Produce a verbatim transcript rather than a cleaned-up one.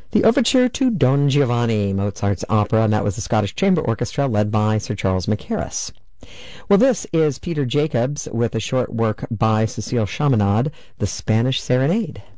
The overture to Don Giovanni, Mozart's opera, and that was the Scottish Chamber Orchestra led by Sir Charles Mackerras. Well, this is Peter Jacobs with a short work by Cecile Chaminade, The Spanish Serenade.